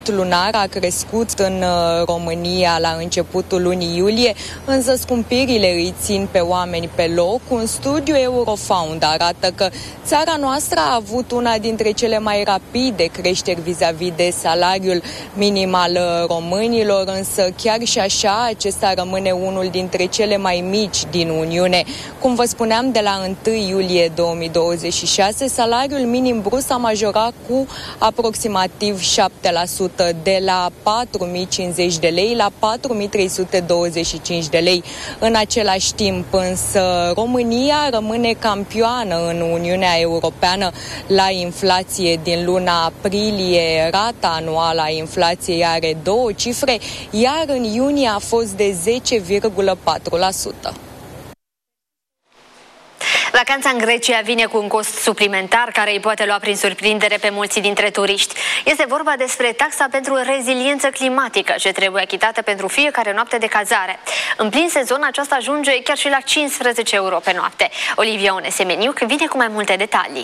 lunar a crescut în România la începutul lunii iulie, însă scumpirile îi țin pe oameni pe loc. Un studiu Eurofound arată că țara noastră a avut una dintre cele mai rapide creșteri vis-a-vis de salariul minim al românilor, însă chiar și așa, acesta rămâne unul dintre cele mai mici din Uniune. Cum vă spuneam, de la 1 iulie 2026, salariul minim brut s-a majorat cu aproximativ 7%, de la 4.050 de lei la 4.325 de lei. În același timp, însă, România rămâne campioană în Uniunea Europeană la inflație din luna aprilie. Rata anuală a inflației are două cifre, iar în iunie a fost de 10,4%. Vacanța în Grecia vine cu un cost suplimentar care îi poate lua prin surprindere pe mulți dintre turiști. Este vorba despre taxa pentru reziliență climatică, ce trebuie achitată pentru fiecare noapte de cazare. În plin sezon, aceasta ajunge chiar și la 15 euro pe noapte. Olivia Onesemeniuc vine cu mai multe detalii.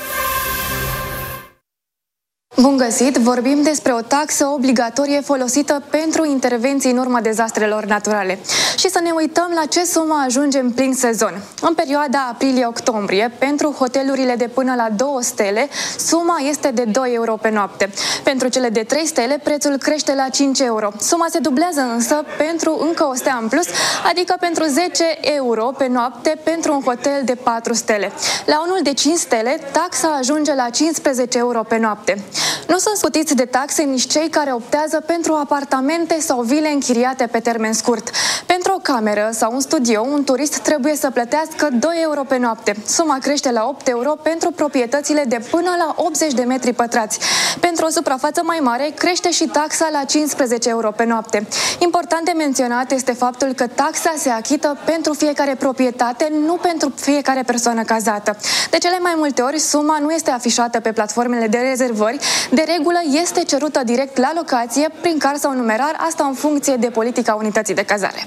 Bun găsit! Vorbim despre o taxă obligatorie folosită pentru intervenții în urma dezastrelor naturale. Și să ne uităm la ce sumă ajunge în plin sezon. În perioada aprilie-octombrie, pentru hotelurile de până la 2 stele, suma este de 2 euro pe noapte. Pentru cele de 3 stele, prețul crește la 5 euro. Suma se dublează însă pentru încă o stea în plus, adică pentru 10 euro pe noapte pentru un hotel de 4 stele. La unul de 5 stele, taxa ajunge la 15 euro pe noapte. Nu sunt scutiți de taxe nici cei care optează pentru apartamente sau vile închiriate pe termen scurt. Pentru o cameră sau un studio, un turist trebuie să plătească 2 euro pe noapte. Suma crește la 8 euro pentru proprietățile de până la 80 de metri pătrați. Pentru o suprafață mai mare, crește și taxa la 15 euro pe noapte. Important de menționat este faptul că taxa se achită pentru fiecare proprietate, nu pentru fiecare persoană cazată. De cele mai multe ori, suma nu este afișată pe platformele de rezervări. De regulă, este cerută direct la locație, prin card sau numerar, asta în funcție de politica unității de cazare.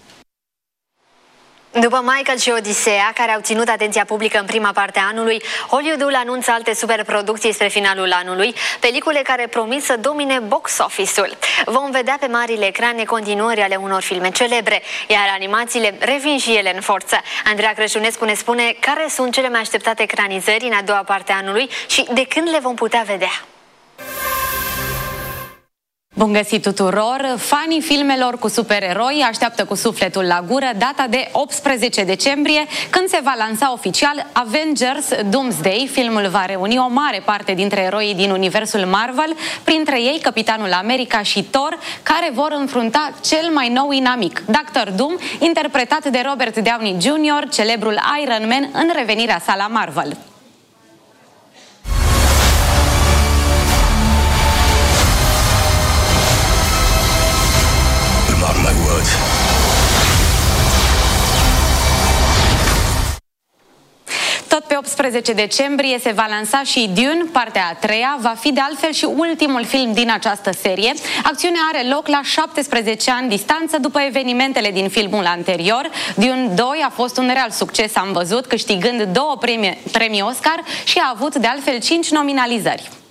După Michael și Odisea, care au ținut atenția publică în prima parte a anului, Hollywoodul anunță alte superproducții spre finalul anului, pelicule care promit să domine box office-ul. Vom vedea pe marile ecrane continuări ale unor filme celebre, iar animațiile revin și ele în forță. Andreea Crăciunescu ne spune care sunt cele mai așteptate ecranizări în a doua parte a anului și de când le vom putea vedea. Bun găsit tuturor! Fanii filmelor cu supereroi așteaptă cu sufletul la gură data de 18 decembrie, când se va lansa oficial Avengers Doomsday. Filmul va reuni o mare parte dintre eroii din universul Marvel, printre ei Capitanul America și Thor, care vor înfrunta cel mai nou inamic, Dr. Doom, interpretat de Robert Downey Jr., celebrul Iron Man, în revenirea sa la Marvel. Tot pe 18 decembrie se va lansa și Dune, partea a treia. Va fi de altfel și ultimul film din această serie. Acțiunea are loc la 17 ani distanță după evenimentele din filmul anterior. Dune 2 a fost un real succes, am văzut, câștigând 2 premii Oscar și a avut de altfel 5 nominalizări.